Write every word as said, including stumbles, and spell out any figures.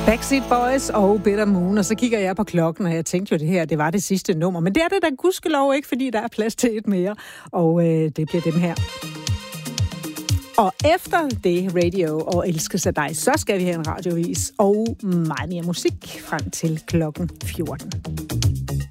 Backstreet Boys og Bitter Moon, og så kigger jeg på klokken, og jeg tænkte jo, det her, det var det sidste nummer. Men det er det da gudskelov ikke, fordi der er plads til et mere, og øh, det bliver dem her. Og efter det radio og elskes af dig, så skal vi have en radiovis og meget mere musik frem til klokken fjorten.